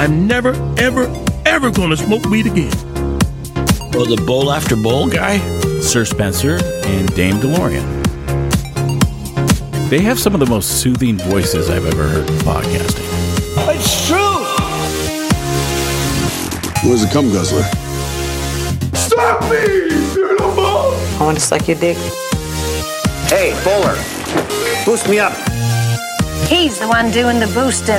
I'm never, ever, ever gonna smoke weed again. Well, the bowl after bowl guy, Sir Spencer and Dame DeLorean. They have some of the most soothing voices I've ever heard in podcasting. It's true! Where's the cum guzzler? Stop me, beautiful! I want to suck your dick. Hey, Bowler, boost me up. He's the one doing the boosting.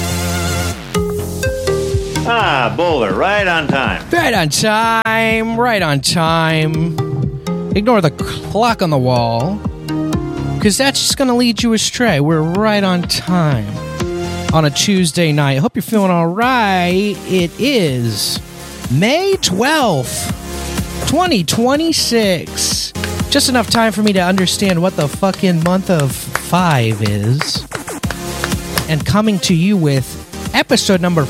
Ah, Bowler, right on time. Right on time. Right on time. Ignore the clock on the wall, because that's just going to lead you astray. We're right on time on a Tuesday night. Hope you're feeling all right. It is May 12th, 2026. Just enough time for me to understand what the fucking month of 5 is. And coming to you with episode number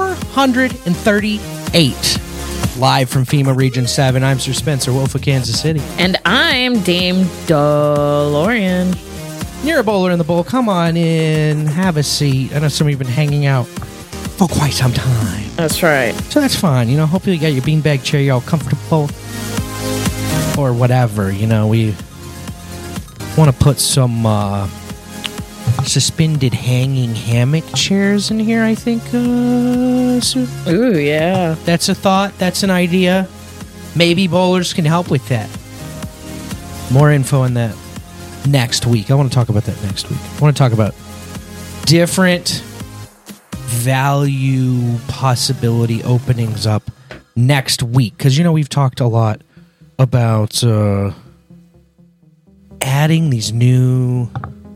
438. Live from FEMA Region 7, I'm Sir Spencer, Wolf of Kansas City. And I'm Dame DeLorean. You're a bowler in the bowl. Come on in, have a seat. I know some of you have been hanging out for quite some time. That's right. So that's fine. You know, hopefully you got your beanbag chair, you're all comfortable. Or whatever, you know, we want to put some suspended hanging hammock chairs in here, I think. Sue? Ooh, yeah. That's a thought. That's an idea. Maybe bowlers can help with that. More info on that next week. I want to talk about that next week. I want to talk about different value possibility openings up next week. Because, you know, we've talked a lot about adding these new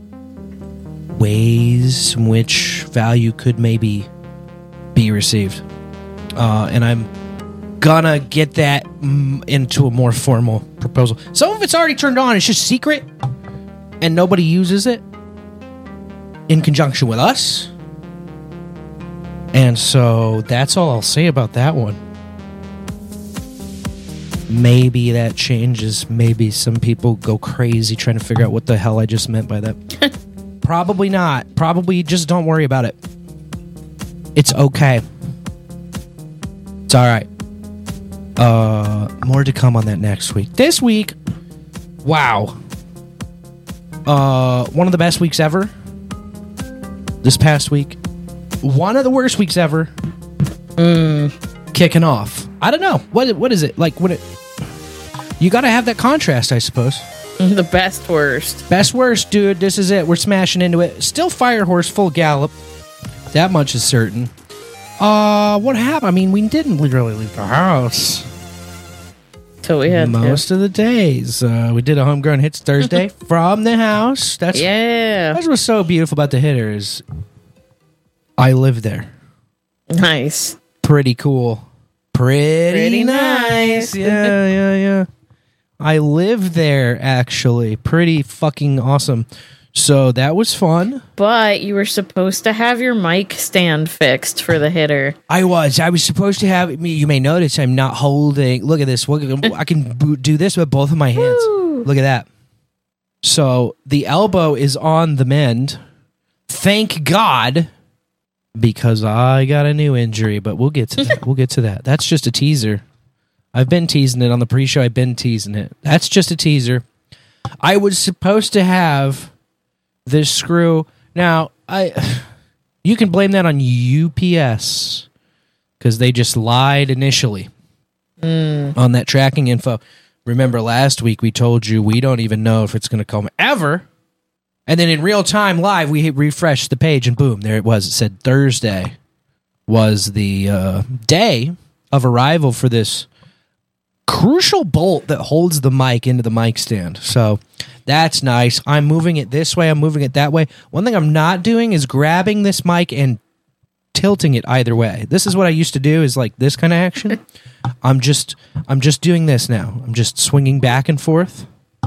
ways in which value could maybe be received. And I'm gonna get that into a more formal proposal. Some of it's already turned on. It's just secret, and nobody uses it in conjunction with us. And so that's all I'll say about that one. Maybe that changes. Maybe some people go crazy trying to figure out what the hell I just meant by that. Probably not. Probably just don't worry about it. It's okay. It's all right. More to come on that next week. This week, wow. One of the best weeks ever. This past week. One of the worst weeks ever. Kicking off. I don't know. What is it? Like, what it... You gotta have that contrast, I suppose. The best worst. Best worst, dude. This is it. We're smashing into it. Still Fire Horse full gallop. That much is certain. What happened? I mean, we didn't really leave the house. Till we had most of the days. We did a Homegrown Hits Thursday from the house. That's what's so beautiful about the hitter is I live there. Nice. Pretty cool. Pretty nice. Yeah. I live there, actually. Pretty fucking awesome. So that was fun. But you were supposed to have your mic stand fixed for the hitter. I was supposed to have... You may notice I'm not holding... Look at this. I can do this with both of my hands. Woo. Look at that. So the elbow is on the mend. Thank God. Because I got a new injury. But we'll get to that. That's just a teaser. I've been teasing it on the pre-show. I've been teasing it. That's just a teaser. I was supposed to have this screw. Now, you can blame that on UPS because they just lied initially on that tracking info. Remember last week we told you we don't even know if it's going to come ever. And then in real time live, we refreshed the page and boom, there it was. It said Thursday was the day of arrival for this crucial bolt that holds the mic into the mic stand. So that's nice. I'm moving it this way. I'm moving it that way. One thing I'm not doing is grabbing this mic and tilting it either way. This is what I used to do, is like this kind of action. I'm just doing this now. I'm just swinging back and forth.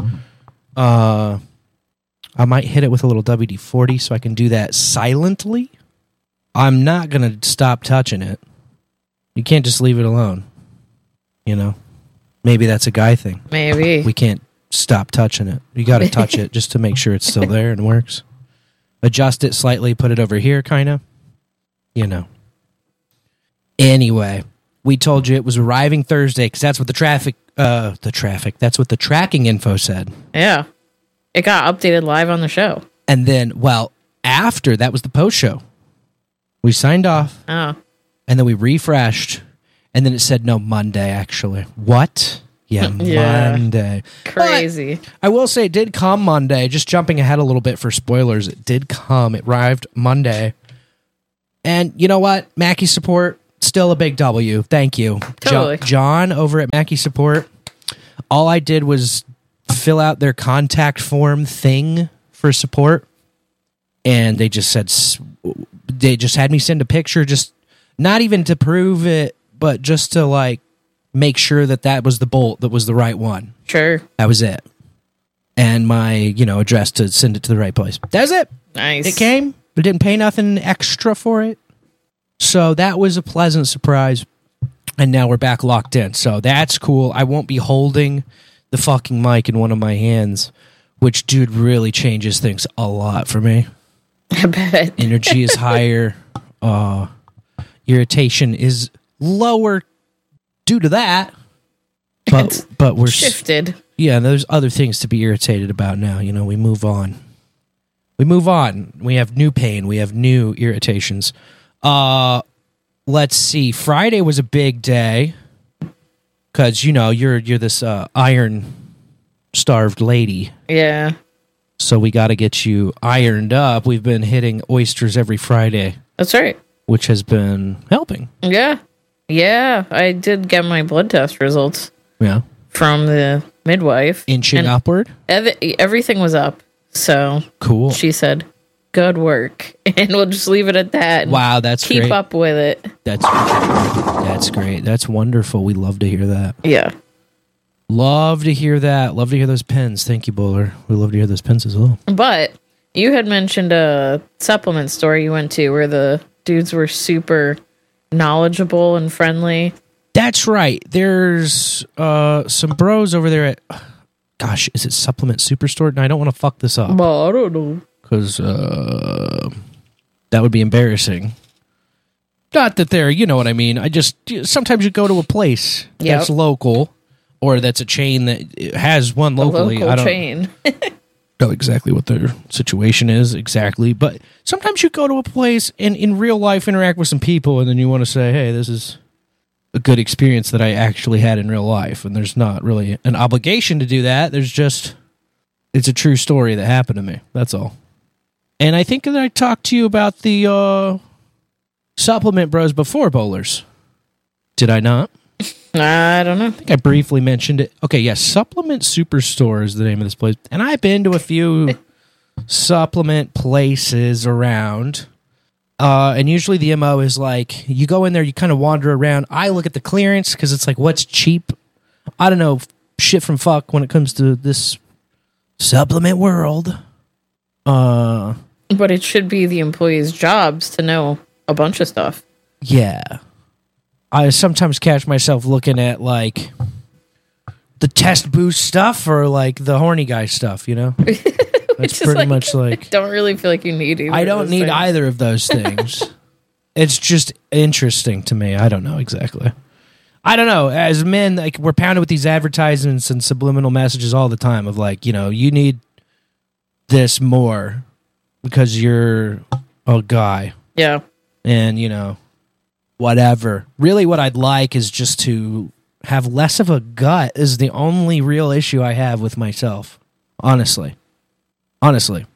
I might hit it with a little WD-40 so I can do that silently. I'm not going to stop touching it. You can't just leave it alone. You know? Maybe that's a guy thing. Maybe. We can't stop touching it. You got to touch it just to make sure it's still there and works. Adjust it slightly, put it over here, kind of. You know. Anyway, we told you it was arriving Thursday because that's what that's what the tracking info said. Yeah. It got updated live on the show. And then, after that was the post show. We signed off. Oh. And then we refreshed. And then it said, no, Monday, actually. What? Yeah, Yeah. Monday. Crazy. But I will say it did come Monday. Just jumping ahead a little bit for spoilers. It did come. It arrived Monday. And you know what? Mackie Support, still a big W. Thank you. Totally. John over at Mackie Support. All I did was fill out their contact form thing for support. And they just said, they just had me send a picture, just not even to prove it, but just to like make sure that was the bolt that was the right one. Sure. That was it. And my, address to send it to the right place. That's it. Nice. It came, but didn't pay nothing extra for it. So that was a pleasant surprise. And now we're back locked in. So that's cool. I won't be holding the fucking mic in one of my hands, which, dude, really changes things a lot for me. I bet. Energy is higher. Irritation is lower due to that. But we're shifted. Yeah, there's other things to be irritated about now. We move on. We have new pain. We have new irritations. Let's see. Friday was a big day because you're this iron-starved lady. Yeah. So we got to get you ironed up. We've been hitting oysters every Friday. That's right. Which has been helping. Yeah. Yeah. I did get my blood test results. Yeah. From the midwife. Inching upward? Everything was up. So. Cool. She said, good work. And we'll just leave it at that. Wow, that's keep great. Keep up with it. That's great. That's wonderful. We love to hear that. Yeah. Love to hear that. Love to hear those pins. Thank you, Bowler. We love to hear those pins as well. But you had mentioned a supplement store you went to where the dudes were super knowledgeable and friendly. That's right. There's some bros over there at, gosh, is it Supplement Superstore? No, I don't want to fuck this up. Well, I don't know. Because that would be embarrassing. Not that they're, you know what I mean. Sometimes you go to a place that's local. Or that's a chain that has one locally. A local chain. Know exactly what their situation is exactly. But sometimes you go to a place and in real life interact with some people and then you want to say, hey, this is a good experience that I actually had in real life. And there's not really an obligation to do that. It's a true story that happened to me. That's all. And I think that I talked to you about the supplement bros before, Bowlers. Did I not? I don't know. I think I briefly mentioned it. Okay, yes, Supplement Superstore is the name of this place. And I've been to a few supplement places around. And usually the MO is like, you go in there, you kind of wander around. I look at the clearance because it's like, what's cheap? I don't know shit from fuck when it comes to this supplement world. But it should be the employees' jobs to know a bunch of stuff. Yeah. I sometimes catch myself looking at like the test boost stuff or like the horny guy stuff, That's pretty much like. I don't really feel like you need either. I don't need either of those things. It's just interesting to me. I don't know exactly. I don't know. As men, like we're pounded with these advertisements and subliminal messages all the time of like, you need this more because you're a guy. Yeah. And, whatever. Really what I'd like is just to have less of a gut is the only real issue I have with myself. Honestly. Not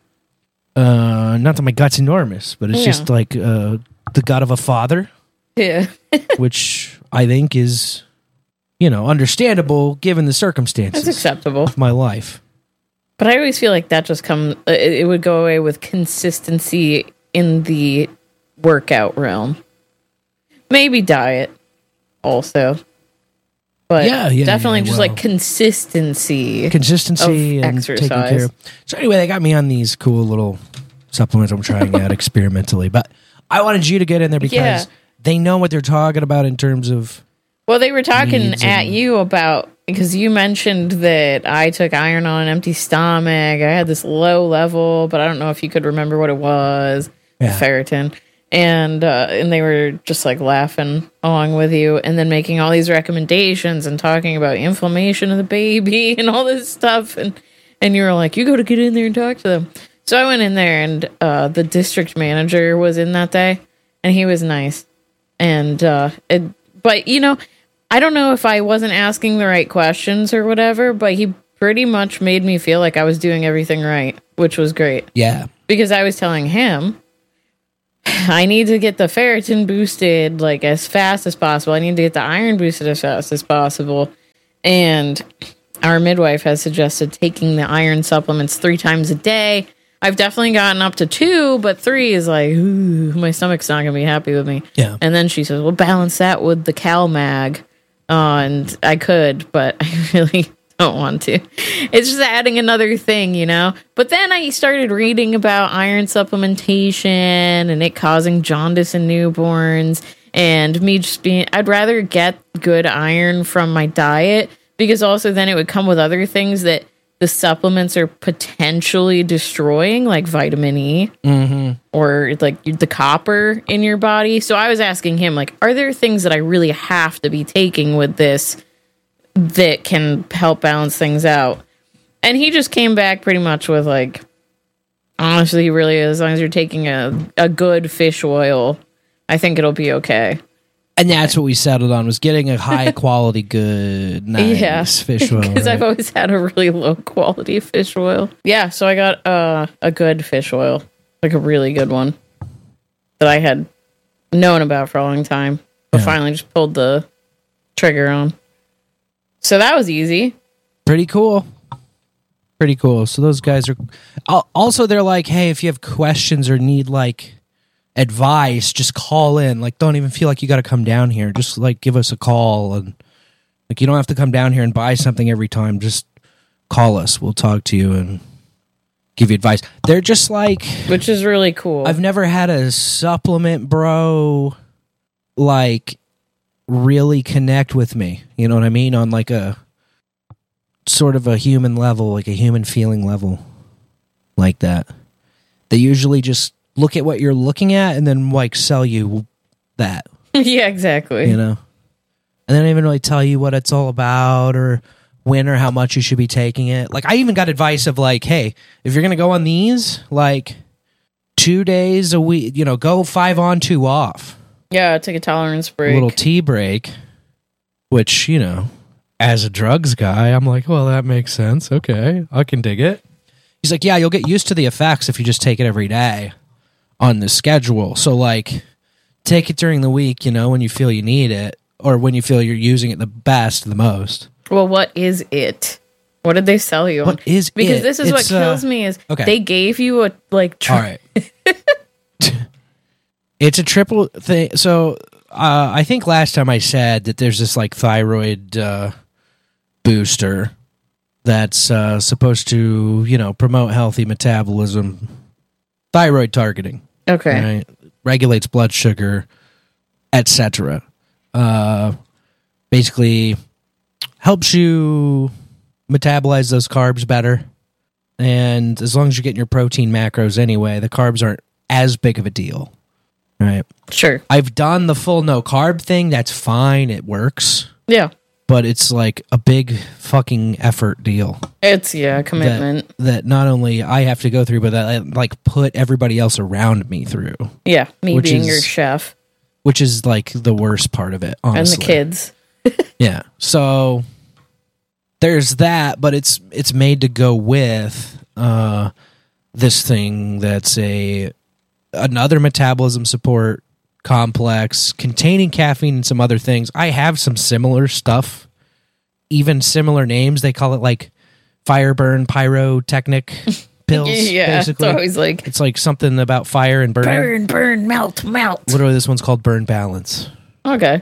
that my gut's enormous, but it's just like the gut of a father. Yeah. Which I think is, understandable given the circumstances. That's acceptable. Of my life. But I always feel like that just it would go away with consistency in the workout realm. Maybe diet also. But definitely just like consistency and exercise. taking care of. So anyway, they got me on these cool little supplements I'm trying out experimentally. But I wanted you to get in there because they know what they're talking about in terms of. Well, they were talking at you about, because you mentioned that I took iron on an empty stomach. I had this low level, but I don't know if you could remember what it was. Yeah. Ferritin. and they were just like laughing along with you, and then making all these recommendations and talking about inflammation of the baby and all this stuff, and you were like, you got to get in there and talk to them. So I went in there, and the district manager was in that day, and he was nice, and but you know, I don't know if I wasn't asking the right questions or whatever, but he pretty much made me feel like I was doing everything right, which was great. Yeah. Because I was telling him, I need to get the ferritin boosted like as fast as possible. I need to get the iron boosted as fast as possible. And our midwife has suggested taking the iron supplements 3 times a day. I've definitely gotten up to 2, but 3 is like, ooh, my stomach's not going to be happy with me. Yeah. And then she says, well, balance that with the CalMag. And I could, but I really don't want to. It's just adding another thing, you know? But then I started reading about iron supplementation and it causing jaundice in newborns, and me just being, I'd rather get good iron from my diet, because also then it would come with other things that the supplements are potentially destroying, like vitamin E or like the copper in your body. So I was asking him, like, are there things that I really have to be taking with this that can help balance things out? And he just came back pretty much with like, honestly, really, as long as you're taking a good fish oil, I think it'll be okay. And that's what we settled on, was getting a high quality, good, nice fish oil. Because I've always had a really low quality fish oil. Yeah, so I got a good fish oil, like a really good one that I had known about for a long time, but finally just pulled the trigger on. So that was easy. Pretty cool. Pretty cool. So those guys are also, they're like, hey, if you have questions or need like advice, just call in. Like, don't even feel like you got to come down here. Just like give us a call, and like you don't have to come down here and buy something every time. Just call us. We'll talk to you and give you advice. They're just like, which is really cool. I've never had a supplement bro like really connect with me. You know what I mean? On like a sort of a human level, like a human feeling level like that. They usually just look at what you're looking at and then like sell you that. Yeah, exactly. You know? And they don't even really tell you what it's all about or when or how much you should be taking it. Like, I even got advice of like, hey, if you're going to go on these, like 2 days a week, you know, go 5 on, 2 off. Yeah, take a tolerance break. A little tea break, which, you know, as a drugs guy, I'm like, well, that makes sense. Okay, I can dig it. He's like, yeah, you'll get used to the effects if you just take it every day on the schedule. So, like, take it during the week, you know, when you feel you need it, or when you feel you're using it the best, the most. Well, what is it? What did they sell you on? What is because it? This is what kills me is they gave you a, like... All right. It's a triple thing. So, I think last time I said that there's this, like, thyroid booster that's supposed to, you know, promote healthy metabolism, thyroid targeting. Okay. Right? Regulates blood sugar, etc. Basically helps you metabolize those carbs better. And as long as you're getting your protein macros anyway, the carbs aren't as big of a deal. Right? Sure. I've done the full no carb thing. That's fine. It works. Yeah. But it's like a big fucking effort deal. It's, yeah, commitment. That not only I have to go through, but that I, like, put everybody else around me through. Yeah, me being your chef. Which is, like, the worst part of it, honestly. And the kids. Yeah. So, there's that, but it's made to go with this thing that's another metabolism support complex containing caffeine and some other things. I have some similar stuff, even similar names. They call it like Fireburn Pyrotechnic pills. Yeah, basically. It's like something about fire and burning. Burn, melt. Literally, this one's called Burn Balance. Okay.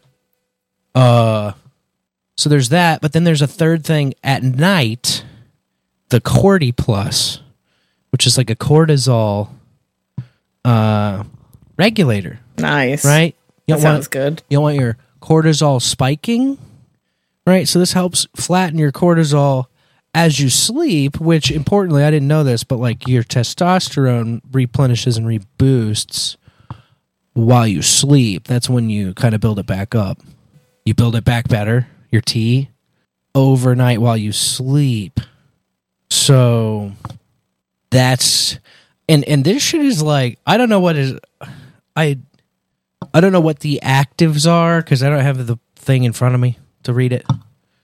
So there's that, but then there's a third thing at night, the Cordy Plus, which is like a cortisol regulator. Nice. Right? That sounds good. You don't want your cortisol spiking, right? So this helps flatten your cortisol as you sleep, which, importantly, I didn't know this, but like your testosterone replenishes and reboosts while you sleep, that's when you kind of build it back up. You build it back better, your T, overnight while you sleep. So that's and this shit is like, I don't know what is I don't know what the actives are because I don't have the thing in front of me to read it.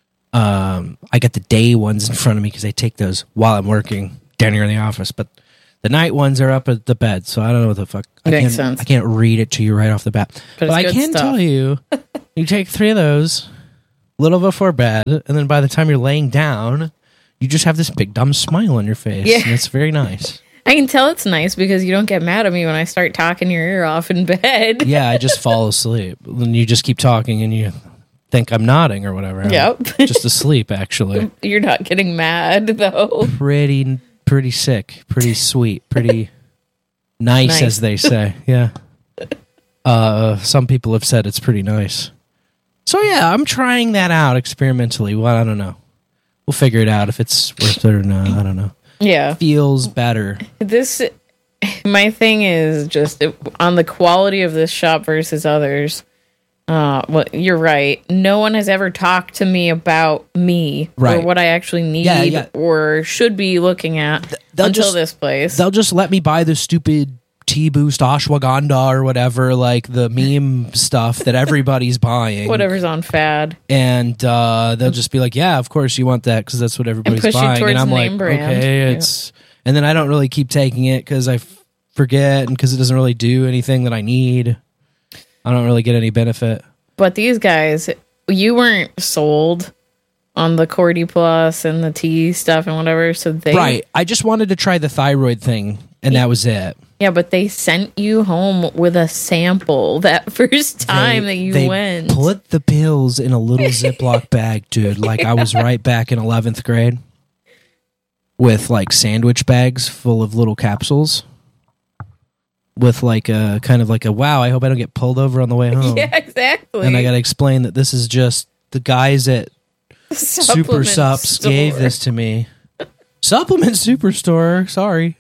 I got the day ones in front of me because I take those while I'm working down here in the office, but the night ones are up at the bed, so I don't know what the fuck. Makes sense. I can't read it to you right off the bat. But I can tell you, you take 3 of those a little before bed, and then by the time you're laying down, you just have this big dumb smile on your face. Yeah. And it's very nice. I can tell it's nice because you don't get mad at me when I start talking your ear off in bed. Yeah, I just fall asleep. And you just keep talking and you think I'm nodding or whatever. Yep. I'm just asleep, actually. You're not getting mad, though. Pretty sick, pretty sweet, pretty nice, as they say. Yeah. Some people have said it's pretty nice. So yeah, I'm trying that out experimentally. Well, I don't know. We'll figure it out if it's worth it or not. I don't know. Yeah. Feels better. My thing is just on the quality of this shop versus others. Well, you're right. No one has ever talked to me about me or what I actually need or should be looking at until this place. They'll just let me buy the stupid T-Boost ashwagandha or whatever, like the meme stuff that everybody's buying. Whatever's on fad. And they'll just be like, yeah, of course you want that because that's what everybody's buying. And I'm like, okay, it's... And then I don't really keep taking it because I forget and because it doesn't really do anything that I need. I don't really get any benefit. But these guys, you weren't sold on the Cordy Plus and the T stuff and whatever, so they... Right. I just wanted to try the thyroid thing, and that was it. Yeah, but they sent you home with a sample that first time they went. They put the pills in a little Ziploc bag, dude, like I was right back in 11th grade with like sandwich bags full of little capsules. With like a kind of like a, wow, I hope I don't get pulled over on the way home. Yeah, exactly. And I got to explain that this is just the guys at Super Sups gave this to me. Supplement Superstore, sorry.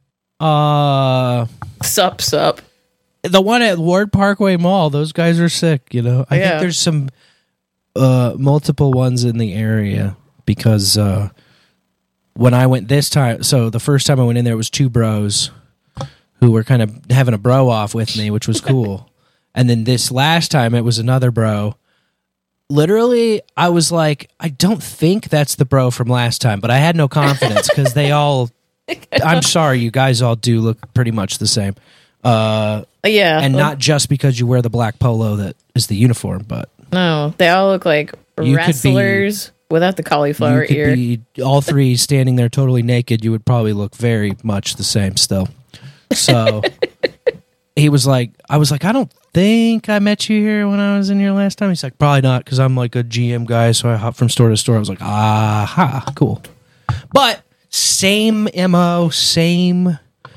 Sup. The one at Ward Parkway Mall, those guys are sick, you know. I think there's some multiple ones in the area because when I went this time, so the first time I went in there was 2 bros who were kind of having a bro off with me, which was cool. And then this last time, it was another bro. Literally, I was like, I don't think that's the bro from last time, but I had no confidence because they all, I'm sorry, you guys all do look pretty much the same. Yeah. And not just because you wear the black polo that is the uniform, but. No, they all look like wrestlers without the cauliflower ear. Be all 3 standing there totally naked, you would probably look very much the same still. So he was like, I was like, I don't think I met you here when I was in here last time. He's like, probably not, because I'm like a GM guy, so I hop from store to store. I was like, aha, cool. But same MO, same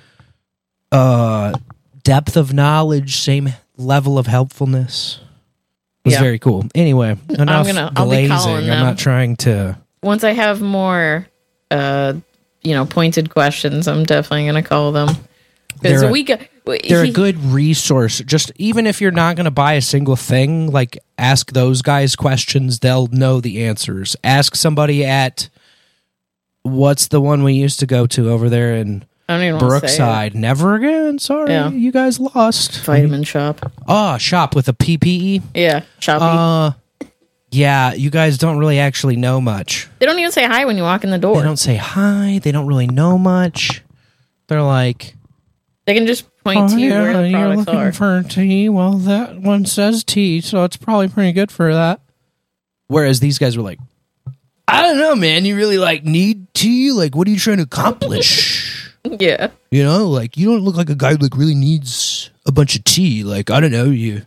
depth of knowledge, same level of helpfulness. It was very cool. Anyway, enough I'll be calling glazing. them. I'm not trying to... Once I have more, pointed questions, I'm definitely going to call them. They're a good resource. Just even if you're not going to buy a single thing, like ask those guys questions. They'll know the answers. Ask somebody at what's the one we used to go to over there in Brookside. Never again. Sorry, you guys lost. Vitamin Shop. Oh, shop with a PPE. Yeah, Shoppy. Yeah, you guys don't really actually know much. They don't even say hi when you walk in the door. They don't say hi. They don't really know much. They're like... They can just point to you where the products you're looking for tea. Well, that one says tea, so it's probably pretty good for that. Whereas these guys were like, I don't know, man. You really like need tea? Like, what are you trying to accomplish? Yeah. You know, like you don't look like a guy who like really needs a bunch of tea. Like, I don't know, is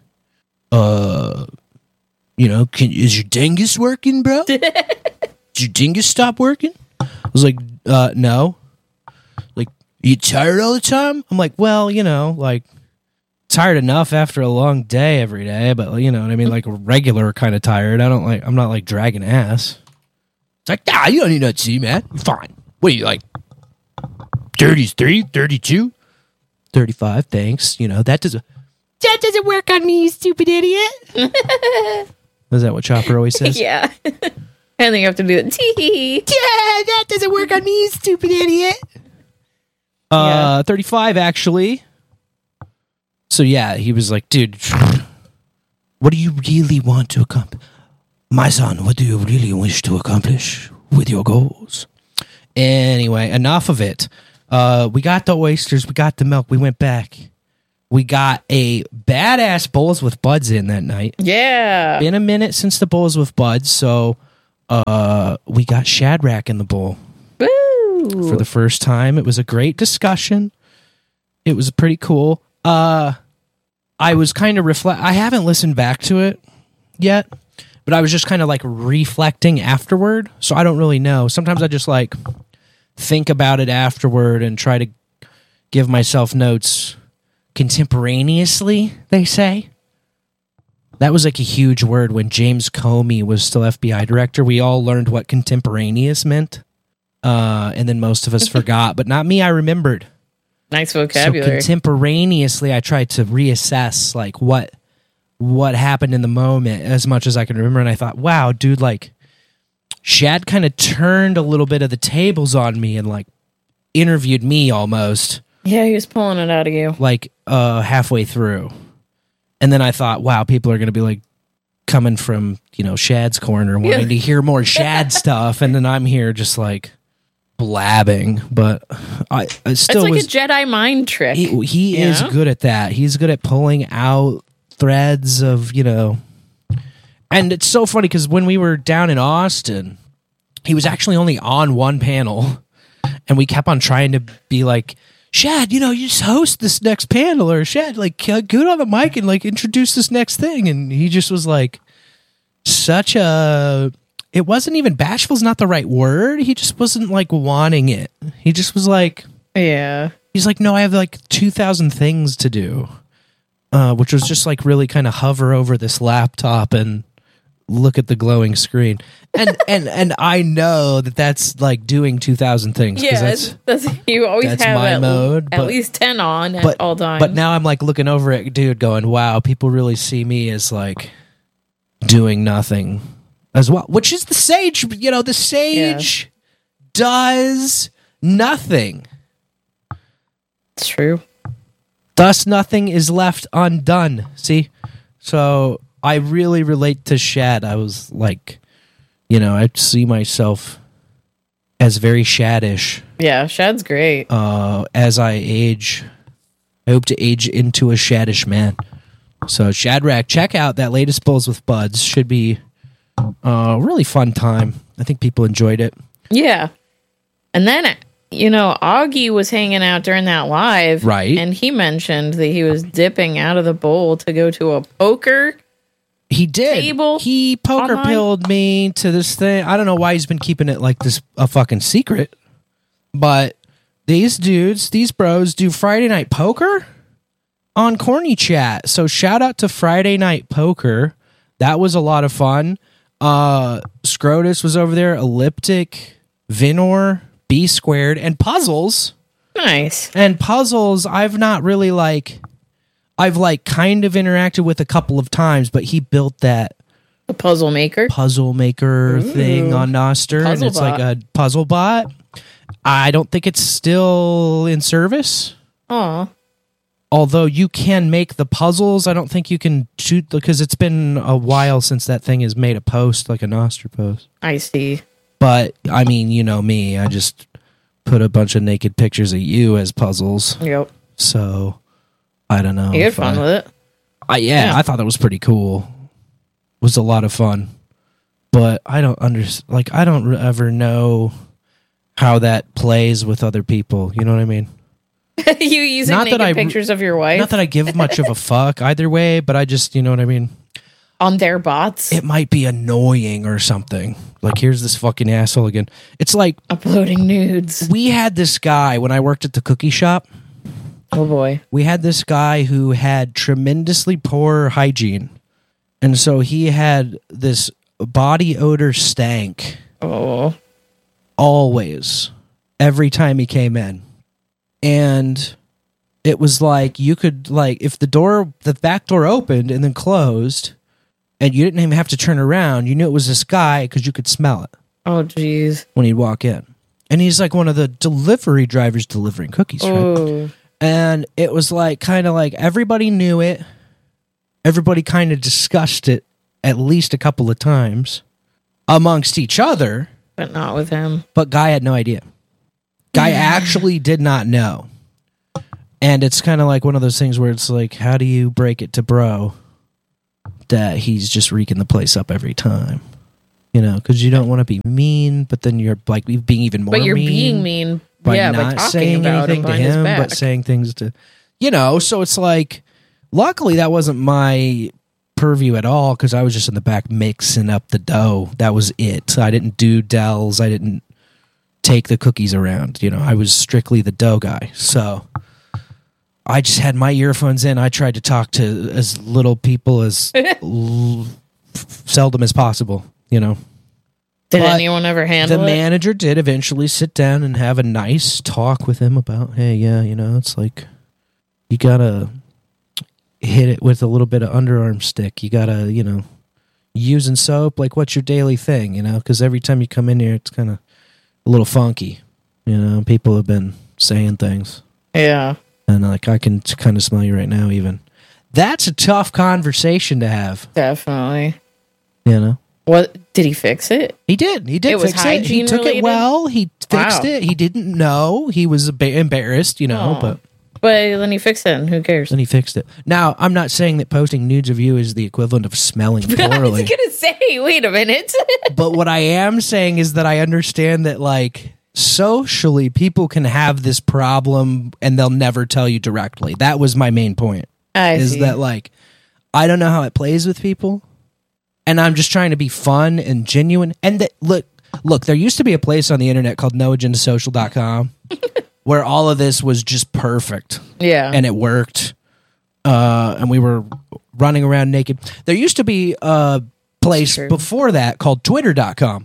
your dingus working, bro? Did your dingus stop working? I was like, no. You tired all the time? I'm like, well, tired enough after a long day every day, but you know what I mean? Like a regular kind of tired. I'm not like dragging ass. It's like, you don't need no tea, man. You're fine. What are you like? 33, 32, 35, thanks. That does That doesn't work on me, you stupid idiot. Is that what Chopper always says? Yeah. And then you have to do the tee. Yeah, that doesn't work on me, you stupid idiot. Yeah. 35, actually. So, yeah, he was like, dude, what do you really want to accomplish? My son, what do you really wish to accomplish with your goals? Anyway, enough of it. We got the oysters. We got the milk. We went back. We got a badass Bowls with Buds in that night. Yeah. Been a minute since the Bowls with Buds, so we got Shadrack in the bowl. Woo. For the first time. It was a great discussion. It was pretty cool. I was kind of I haven't listened back to it yet, but I was just kind of like reflecting afterward, so I don't really know. Sometimes I just like think about it afterward and try to give myself notes contemporaneously, they say. That was like a huge word when James Comey was still FBI director. We all learned what contemporaneous meant. And then most of us forgot, but not me. I remembered. Nice vocabulary. So contemporaneously, I tried to reassess like what happened in the moment as much as I can remember. And I thought, wow, dude, like Shad kind of turned a little bit of the tables on me and like interviewed me almost. Yeah, he was pulling it out of you. Like halfway through. And then I thought, wow, people are going to be like coming from, Shad's corner wanting to hear more Shad stuff. And then I'm here just like blabbing, but I still it's like a Jedi mind trick. He is good at that. He's good at pulling out threads of, and it's so funny because when we were down in Austin, he was actually only on one panel and we kept on trying to be like, Shad, you just host this next panel, or Shad, like get on the mic and like introduce this next thing. And he just was like it wasn't even bashful's not the right word. He just wasn't like wanting it. He just was like, yeah. He's like, no, I have like 2,000 things to do, which was just like really kind of hover over this laptop and look at the glowing screen. And I know that's like doing 2,000 things. Yeah, that's you always that's have my mode, at least 10 on at all times. But now I'm like looking over at dude going, wow, people really see me as like doing nothing as well, which is the sage. The sage does nothing. It's true. Thus nothing is left undone. See? So I really relate to Shad. I was like, I see myself as very Shadish. Yeah, Shad's great. As I age, I hope to age into a Shadish man. So Shadrack, check out that latest Bowls with Buds. Should be a really fun time. I think people enjoyed it. Yeah. And then, Augie was hanging out during that live. Right. And he mentioned that he was dipping out of the bowl to go to a poker. He did. Table he poker online? pilled me to this thing. I don't know why he's been keeping it like this a fucking secret. But these bros do Friday night poker on Corny Chat. So shout out to Friday Night Poker. That was a lot of fun. Scrotus was over there, Elliptic, Vinor, B Squared, and Puzzles. Nice. And Puzzles, I've not really I've kind of interacted with a couple of times, but he built that The puzzle maker thing on Noster, and it's like a puzzle bot. I don't think it's still in service. Aw. Although you can make the puzzles, I don't think you can shoot because it's been a while since that thing has made a post, like a Noster post. I see. But I mean, you know me, I just put a bunch of naked pictures of you as puzzles. Yep. So I don't know. You had fun with it. I thought that was pretty cool. It was a lot of fun. But I don't I don't ever know how that plays with other people. You know what I mean? You using naked pictures of your wife? Not that I give much of a fuck either way, but I just, you know what I mean? On their bots? It might be annoying or something. Like, here's this fucking asshole again. It's like uploading nudes. We had this guy when I worked at the cookie shop. Oh boy. We had this guy who had tremendously poor hygiene. And so he had this body odor stank. Oh. Always. Every time he came in. And it was like you could, like, if the back door opened and then closed, and you didn't even have to turn around, you knew it was this guy because you could smell it. Oh, jeez. When he'd walk in. And he's like one of the delivery drivers delivering cookies, right? Oh. And it was like, kind of like everybody knew it. Everybody kind of discussed it at least a couple of times amongst each other. But not with him. But Guy had no idea. Guy actually did not know. And it's kind of like one of those things where it's like, how do you break it to bro that he's just reeking the place up every time? You know, because you don't want to be mean, but then you're like being even more mean. But you're being mean by by not talking saying about anything to behind his him, back. but saying things to, you know, so it's like, luckily that wasn't my purview at all, because I was just in the back mixing up the dough. That was it. I didn't do dells. I didn't take the cookies around. You know, I was strictly the dough guy. So I just had my earphones in. I tried to talk to as little people as seldom as possible, you know. Did But anyone ever handle the it? manager did eventually sit down and have a nice talk with him about, hey, yeah, you know, it's like you gotta hit it with a little bit of underarm stick. You gotta, you know, using soap, like, what's your daily thing, you know? Because every time you come in here, it's kind of a little funky, you know? People have been saying things. Yeah. And, like, I can kind of smell you right now, even. That's a tough conversation to have, Definitely. you know? What did he fix it? He did. He did It was fix it. He hygiene took related? it well. He fixed Wow. it. He didn't know. He was embarrassed, you know, Oh. but But then he fixed it, and who cares? then he fixed it. Now, I'm not saying that posting nudes of you is the equivalent of smelling I was poorly. gonna say, wait a minute. But what I am saying is that I understand that, like, socially, people can have this problem and they'll never tell you directly. That was my main point. Is That, like, I don't know how it plays with people, and I'm just trying to be fun and genuine. And that, look, there used to be a place on the internet called noagendasocial.com where all of this was just perfect. Yeah. And it worked. And we were running around naked. There used to be a place True. before that called twitter.com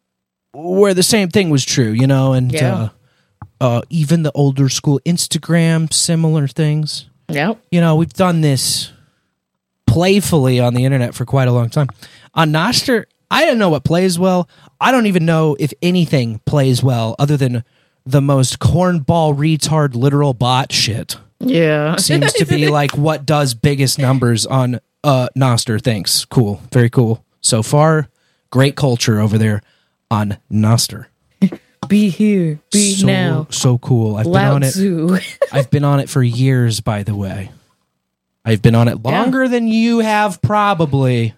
where the same thing was true, you know, and Yeah. even the older school Instagram, similar things. Yep. You know, we've done this playfully on the internet for quite a long time. On Nostr, I don't know what plays well. I don't even know if anything plays well other than the most cornball retard literal bot shit. Yeah. Seems to be like what does biggest numbers on Nostr. Thanks. Cool. Very cool. So far, great culture over there on Nostr. Be here. Be so, now. So cool. I've been Lao on it. Tzu. I've been on it for years, by the way. I've been on it longer than you have, probably.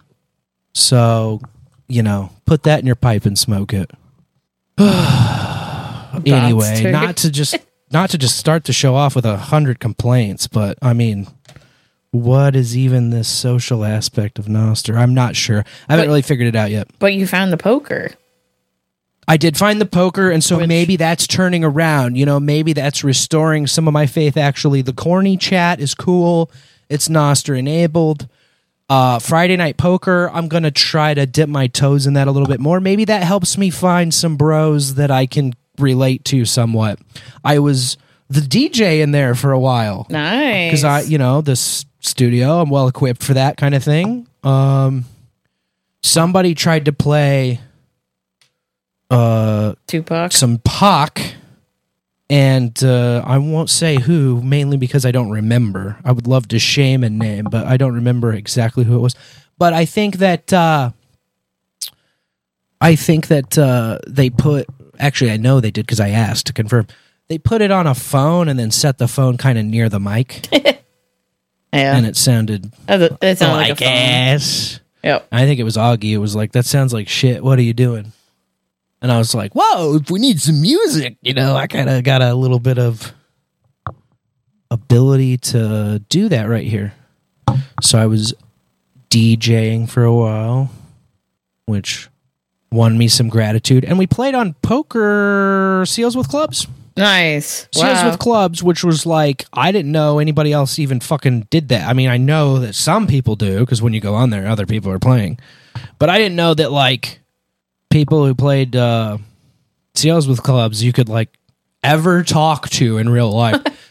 So, you know, put that in your pipe and smoke it. Anyway, not to just start the show off with 100 complaints, but I mean, what is even this social aspect of Nostr? I'm not sure. I haven't really figured it out yet. But you found the poker. I did find the poker, and so Which- maybe that's turning around. You know, maybe that's restoring some of my faith. Actually, the corny chat is cool. It's Nostr enabled. Friday Night Poker, I'm going to try to dip my toes in that a little bit more. Maybe that helps me find some bros that I can relate to somewhat. I was the DJ in there for a while. Nice. Because this studio, I'm well equipped for that kind of thing. Somebody tried to play Tupac. some Pac, and I won't say who, mainly because I don't remember. I would love to shame a name, but I don't remember exactly who it was. But I think that they put. Actually, I know they did because I asked to confirm. They put it on a phone and then set the phone kind of near the mic, Yeah. and it sounded It sounded like a phone. ass. Yep. I think it was Augie. It was like, that sounds like shit. What are you doing? And I was like, whoa, if we need some music, I kind of got a little bit of ability to do that right here. So I was DJing for a while, which won me some gratitude. And we played on poker Seals with Clubs. Nice. Seals Wow. with Clubs, which was like, I didn't know anybody else even fucking did that. I mean, I know that some people do, because when you go on there, other people are playing. But I didn't know that, like, people who played Seals with Clubs, you could, like, ever talk to in real life.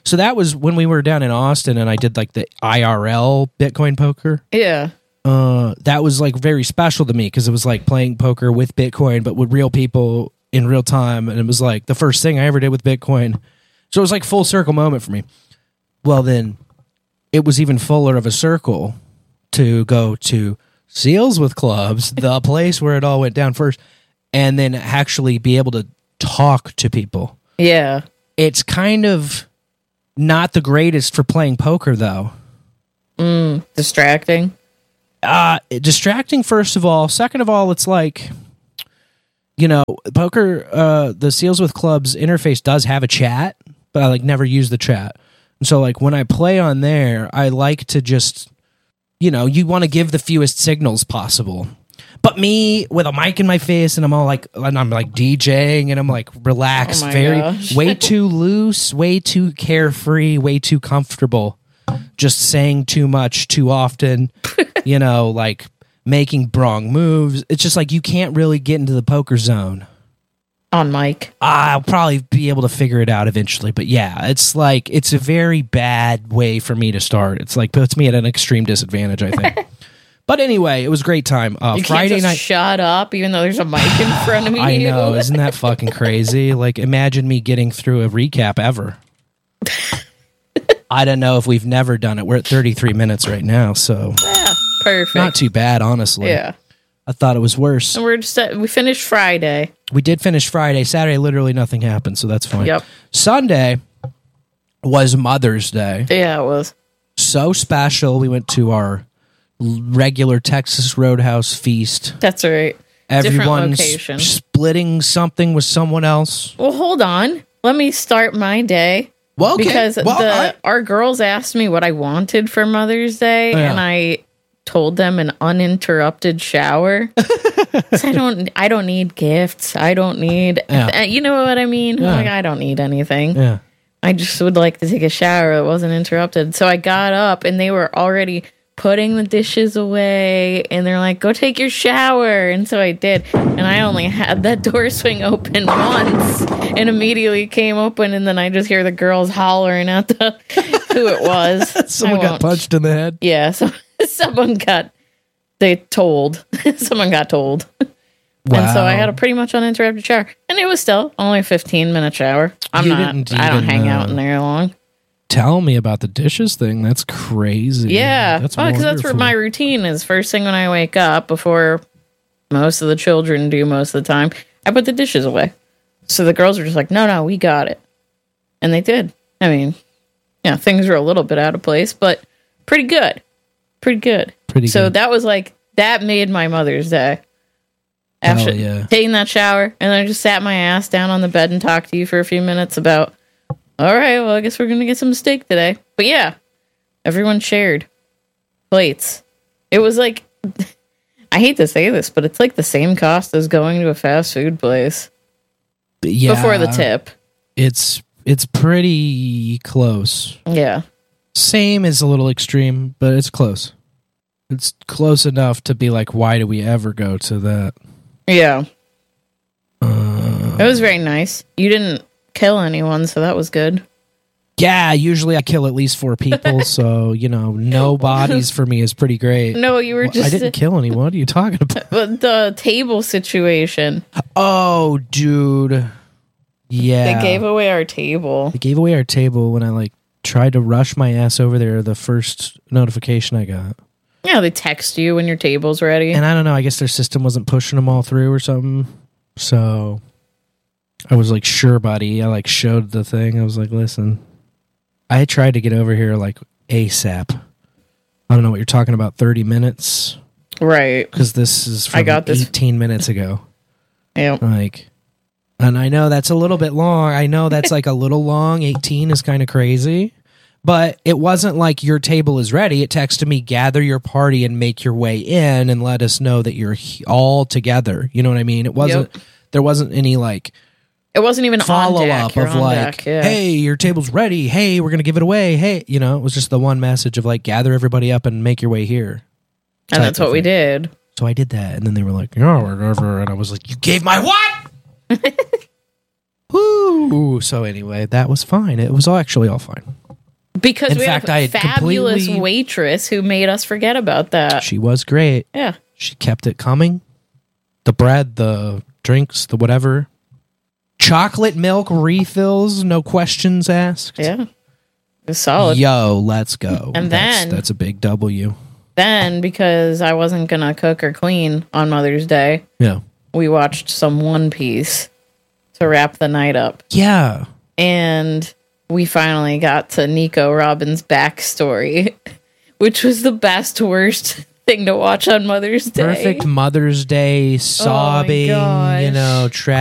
So that was when we were down in Austin and I did like the IRL Bitcoin poker. Yeah. That was like very special to me because it was like playing poker with Bitcoin, but with real people in real time. And it was like the first thing I ever did with Bitcoin. So it was like full circle moment for me. Well, then it was even fuller of a circle to go to Seals with Clubs, the place where it all went down first, and then actually be able to talk to people. Yeah. It's kind of not the greatest for playing poker, though. Distracting. Distracting, first of all. Second of all, it's like, you know, poker, the Seals with Clubs interface does have a chat, but I like never use the chat. And so like when I play on there, I like to just, you know, you want to give the fewest signals possible. But me with a mic in my face and I'm like DJing and I'm like relaxed, way too loose, way too carefree, way too comfortable. Just saying too much too often, you know, like making wrong moves. It's just like you can't really get into the poker zone. On mic. I'll probably be able to figure it out eventually. But yeah, it's like, it's a very bad way for me to start. It's like puts me at an extreme disadvantage, I think. But anyway, it was a great time. You Friday can't just night. shut up, even though there's a mic in front of me. I know, isn't that fucking crazy? Like, imagine me getting through a recap ever. I don't know if we've never done it. We're at 33 minutes right now, so Yeah, perfect. not too bad, honestly. Yeah. I thought it was worse. And we finished Friday. We did finish Friday. Saturday, literally nothing happened, so that's fine. Yep. Sunday was Mother's Day. Yeah, it was. So special. We went to our regular Texas Roadhouse feast. That's right. Everyone's location. splitting something with someone else. Well, hold on. Let me start my day. Well, okay. Because our girls asked me what I wanted for Mother's Day, Yeah. and I told them an uninterrupted shower. 'Cause I don't need gifts. I don't need, you know what I mean? Yeah. Like, I don't need anything. Yeah. I just would like to take a shower that wasn't interrupted. So I got up and they were already putting the dishes away and they're like, go take your shower. And so I did. And I only had that door swing open once and immediately came open. And then I just hear the girls hollering at who it was. Someone got punched in the head. Yeah. So someone got told. Wow. And so I had a pretty much uninterrupted shower. And it was still only a 15-minute shower. I don't hang out in there long. Tell me about the dishes thing. That's crazy. Yeah. That's because that's what my routine is. First thing when I wake up, before most of the children do most of the time, I put the dishes away. So the girls were just like, no, we got it. And they did. I mean, yeah, things were a little bit out of place, but pretty good. So that was like, that made my Mother's Day. After taking that shower, and then I just sat my ass down on the bed and talked to you for a few minutes about, all right, well, I guess we're going to get some steak today. But yeah, everyone shared plates. It was like, I hate to say this, but it's like the same cost as going to a fast food place. Yeah, before the tip. It's pretty close. Yeah. Same is a little extreme, but it's close. It's close enough to be like, why do we ever go to that? Yeah. It was very nice. You didn't kill anyone, so that was good. Yeah, usually I kill at least 4 people, so, you know, no bodies for me is pretty great. No, you were just... I didn't kill anyone. What are you talking about? But the table situation. Oh, dude. Yeah. They gave away our table. They gave away our table when I, like, tried to rush my ass over there the first notification I got. Yeah, they text you when your table's ready. And I don't know, I guess their system wasn't pushing them all through or something. So I was like, sure, buddy. I like showed the thing. I was like, listen, I tried to get over here like ASAP. I don't know what you're talking about, 30 minutes? Right. Because this is from 18 minutes ago. Yeah. Like, and I know that's a little bit long. I know that's like a little long. 18 is kind of crazy. But it wasn't like your table is ready. It texted me, gather your party and make your way in and let us know that you're all together. You know what I mean? It wasn't, there wasn't any like, it wasn't even follow on deck. up of like, hey, your table's ready. Hey, we're going to give it away. Hey, you know, it was just the one message of like, gather everybody up and make your way here. And that's what we did. So I did that. And then they were like, yeah, whatever. And I was like, you gave my what? Woo! So anyway, that was fine. It was actually all fine. Because In we fact, had I a had fabulous completely- waitress who made us forget about that. She was great. Yeah. She kept it coming. The bread, the drinks, the whatever. Chocolate milk refills, no questions asked. Yeah. It was solid. Yo, let's go. And that's a big W. Then, because I wasn't going to cook or clean on Mother's Day, Yeah. we watched some One Piece to wrap the night up. Yeah. And we finally got to Nico Robin's backstory, which was the best, worst thing to watch on Mother's Day. Perfect Mother's Day sobbing, gosh. you know,